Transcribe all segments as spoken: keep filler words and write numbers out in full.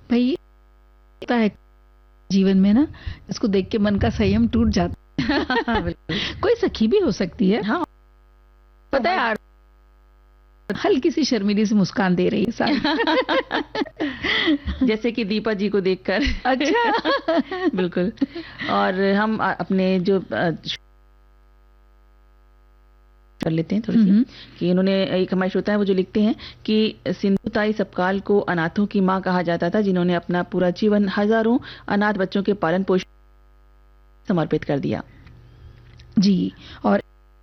भाई होता है जीवन में ना, इसको देख के मन का संयम टूट जाता है। बिल्कुल। कोई सखी भी हो सकती है, हाँ, पता है, हल्की सी शर्मीली से मुस्कान दे रही है सारी। जैसे कि दीपा जी को देखकर। अच्छा। बिल्कुल। और हम अ, अपने जो अ, कर लेते हैं थोड़ी सी हम्म, कि उन्होंने एक हमारे श्रोता है वो जो लिखते हैं कि सिंधु ताई सपकाल को अनाथों की मां कहा जाता था, जिन्होंने अपना पूरा जीवन हजारों अनाथ बच्चों के पालन पोषण समर्पित कर दिया। जी। और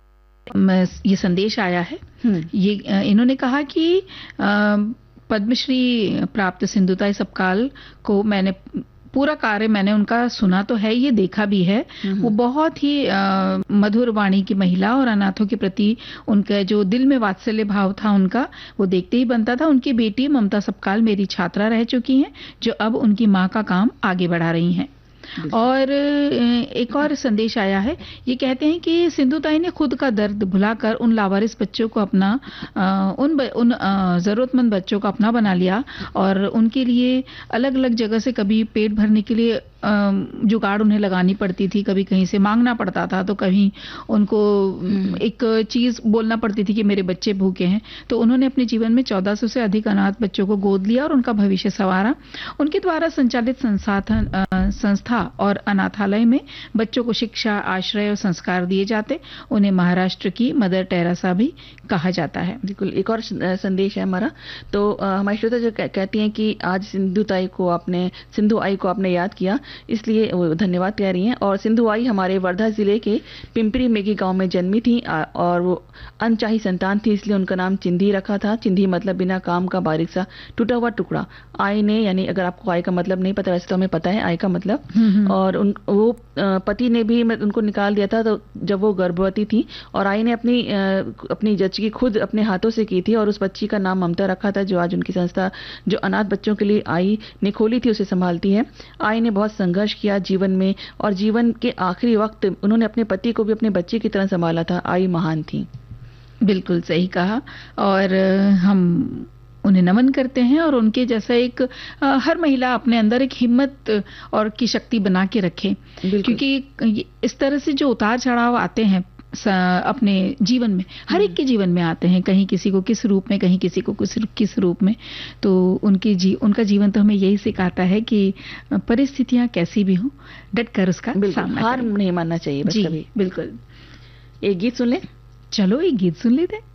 मैं- ये संदेश आया है, हम्म, ये अ, इन्होंने कहा कि अ, पद्मश्री प्राप्त सिंधुताई सपकाल को मैंने पूरा कार्य मैंने उनका सुना तो है, ये देखा भी है। हम्म, वो बहुत ही अ, मधुर वाणी की महिला और अनाथों के प्रति उनका जो दिल में वात्सल्य भाव था उनका, वो देखते ही बनता था। उनकी बेटी ममता सपकाल मेरी छात्रा रह चुकी हैं, जो अब उनकी माँ का काम आगे बढ़ा रही हैं। बिल्कुल। और अ, एक और संदेश आया है, ये कहते हैं कि सिंधुताई ने खुद का दर्द भुलाकर उन लावारिस बच्चों को अपना अ, उन ब, उन अ, जरूरतमंद बच्चों को अपना बना लिया और उनके लिए अलग अलग जगह से कभी पेट भरने के लिए अ, जुगाड़ उन्हें लगानी पड़ती थी, कभी कहीं से मांगना पड़ता था, तो कहीं उनको हम्म, एक चीज बोलना पड़ती थी कि मेरे बच्चे भूखे हैं। तो उन्होंने अपने जीवन में चौदह सौ से अधिक अनाथ बच्चों को गोद लिया और उनका भविष्य संवारा। उनके द्वारा संचालित संसाधन अ, संस्था और अनाथालय में बच्चों को शिक्षा, आश्रय और संस्कार दिए जाते। उन्हें महाराष्ट्र की मदर टेरेसा भी कहा जाता है। बिल्कुल। एक और स- संदेश है हमारा, तो अ, हमारी श्रोता जो कह- कहती हैं कि आज सिंधु ताई को आपने सिंधु आई को आपने याद किया, इसलिए वो धन्यवाद कह रही हैं। और सिंधु आई हमारे वर्धा जिले के पिंपरी मेघी गांव में जन्मी थी आ, और वो अनचाही संतान थी, इसलिए उनका नाम चिंधी रखा था। चिंधी मतलब बिना काम का बारीक सा टूटा हुआ टुकड़ा। आई ने, यानी अगर आपको आई का मतलब नहीं पता, वैसे तो हमें पता है आई का मतलब। हम्म, और उन वो अ, पति ने भी मत- उनको निकाल दिया था, तो जब वो गर्भवती थी, और आई ने अपनी अ, अपनी जच्ची खुद अपने हाथों से की थी और उस बच्ची का नाम ममता रखा था, जो आज उनकी संस्था जो अनाथ बच्चों के लिए आई ने खोली थी उसे संभालती है। आई ने बहुत संघर्ष किया जीवन में, और जीवन के आखिरी वक्त उन्होंने अपने पति को भी अपने बच्चे की तरह संभाला था। आई महान थी। बिल्कुल सही कहा। और अ, हम उन्हें नमन करते हैं और उनके जैसा एक अ, हर महिला अपने अंदर एक हिम्मत और की शक्ति बना के रखे, बिल्कुल। क्योंकि ये- इस तरह से जो उतार चढ़ाव आते हैं स- अपने जीवन में, हर एक के जीवन में आते हैं, कहीं किसी को किस रूप में, कहीं किसी को किस किस रूप में। तो उनकी जी उनका जीवन तो हमें यही सिखाता है कि परिस्थितियां कैसी भी हो, डट कर उसका बिल्कुल, सामना हार करें। नहीं मानना चाहिए बस जी कभी। बिल्कुल। एक गीत सुन ले। चलो एक गीत सुन लेते हैं।